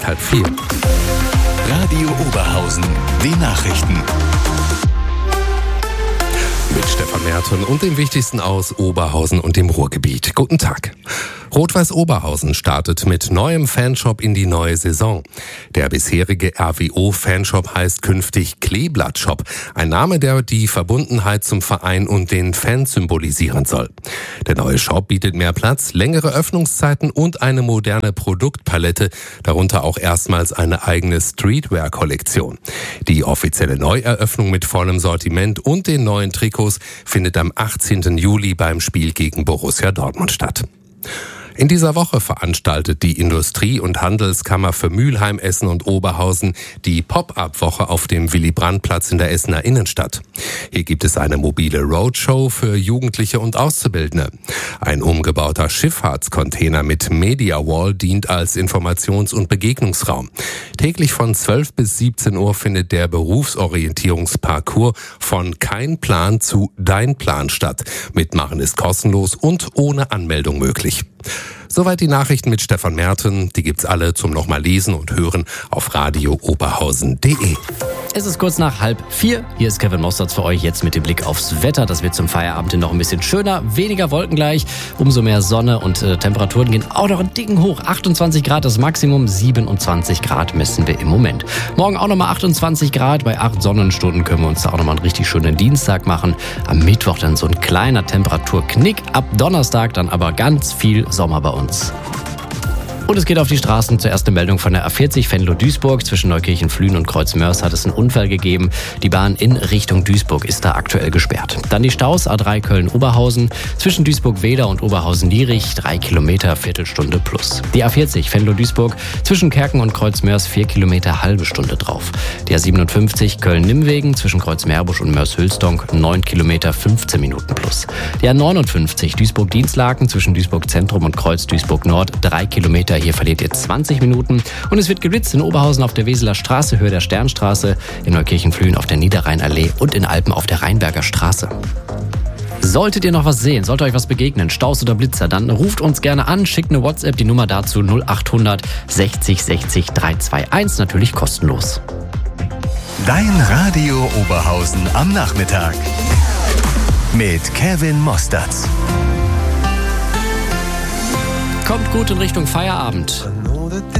3:30. Radio Oberhausen, die Nachrichten. Mit Stefan Merten und dem Wichtigsten aus Oberhausen und dem Ruhrgebiet. Guten Tag. Rot-Weiß Oberhausen startet mit neuem Fanshop in die neue Saison. Der bisherige RWO-Fanshop heißt künftig Kleeblatt-Shop. Ein Name, der die Verbundenheit zum Verein und den Fans symbolisieren soll. Der neue Shop bietet mehr Platz, längere Öffnungszeiten und eine moderne Produktpalette, darunter auch erstmals eine eigene Streetwear-Kollektion. Die offizielle Neueröffnung mit vollem Sortiment und den neuen Trikots findet am 18. Juli beim Spiel gegen Borussia Dortmund statt. In dieser Woche veranstaltet die Industrie- und Handelskammer für Mülheim, Essen und Oberhausen die Pop-up-Woche auf dem Willy-Brandt-Platz in der Essener Innenstadt. Hier gibt es eine mobile Roadshow für Jugendliche und Auszubildende. Ein umgebauter Schifffahrtscontainer mit Media Wall dient als Informations- und Begegnungsraum. Täglich von 12 bis 17 Uhr findet der Berufsorientierungsparcours von Kein Plan zu Dein Plan statt. Mitmachen ist kostenlos und ohne Anmeldung möglich. Soweit die Nachrichten mit Stefan Merten. Die gibt's alle zum nochmal lesen und hören auf radiooberhausen.de. Es ist kurz nach 3:30. Hier ist Kevin Mosterz für euch jetzt mit dem Blick aufs Wetter. Das wird zum Feierabend hin noch ein bisschen schöner, weniger Wolken gleich. Umso mehr Sonne und Temperaturen gehen auch noch einen Dicken hoch. 28 Grad das Maximum, 27 Grad messen wir im Moment. Morgen auch nochmal 28 Grad. Bei 8 Sonnenstunden können wir uns da auch nochmal einen richtig schönen Dienstag machen. Am Mittwoch dann so ein kleiner Temperaturknick. Ab Donnerstag dann aber ganz viel Sommer bei uns. Und es geht auf die Straßen. Zuerst eine Meldung von der A40 Venlo-Duisburg. Zwischen Neukirchen-Flühen und Kreuzmörs hat es einen Unfall gegeben. Die Bahn in Richtung Duisburg ist da aktuell gesperrt. Dann die Staus A3 Köln-Oberhausen. Zwischen Duisburg-Weder und Oberhausen-Lierich 3 Kilometer, Viertelstunde plus. Die A40 Venlo-Duisburg. Zwischen Kerken und Kreuzmörs 4 Kilometer, halbe Stunde drauf. Die A57 Köln-Nimmwegen. Zwischen Kreuzmeerbusch und Mörs-Hülsdonk 9 Kilometer, 15 Minuten plus. Die A59 Duisburg-Dienstlaken. Zwischen Duisburg-Zentrum und Kreuz-Duisburg-Nord 3 Kilometer. Hier verliert ihr 20 Minuten. Und es wird geblitzt in Oberhausen auf der Weseler Straße, Höhe der Sternstraße, in Neukirchen-Flühen auf der Niederrheinallee und in Alpen auf der Rheinberger Straße. Solltet ihr noch was sehen, sollte euch was begegnen, Staus oder Blitzer, dann ruft uns gerne an, schickt eine WhatsApp, die Nummer dazu 0800 60 60 321, natürlich kostenlos. Dein Radio Oberhausen am Nachmittag mit Kevin Mosterz. Kommt gut in Richtung Feierabend.